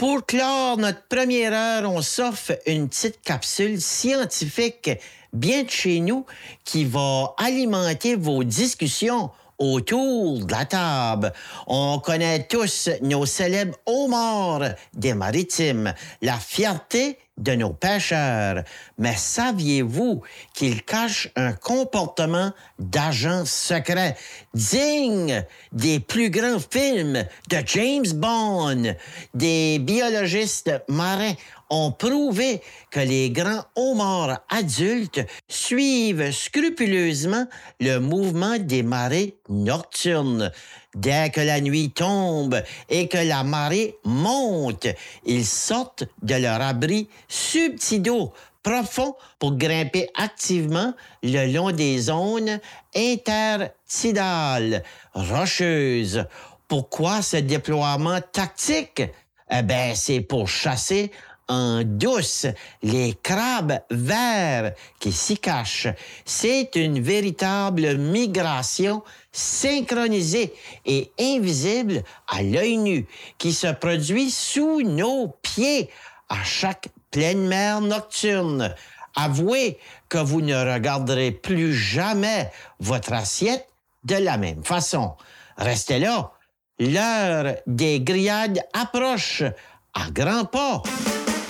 Pour clore notre première heure, on s'offre une petite capsule scientifique bien de chez nous qui va alimenter vos discussions autour de la table. On connaît tous nos célèbres homards des maritimes, la fierté de nos pêcheurs. Mais saviez-vous qu'ils cachent un comportement d'agent secret digne des plus grands films de James Bond? Des biologistes marins ont prouvé que les grands homards adultes suivent scrupuleusement le mouvement des marées nocturnes. Dès que la nuit tombe et que la marée monte, ils sortent de leur abri subtidaux profond pour grimper activement le long des zones intertidales rocheuses. Pourquoi ce déploiement tactique? C'est pour chasser en douce les crabes verts qui s'y cachent. C'est une véritable migration synchronisée et invisible à l'œil nu qui se produit sous nos pieds à chaque pleine mer nocturne. Avouez que vous ne regarderez plus jamais votre assiette de la même façon. Restez là, l'heure des grillades approche à grands pas.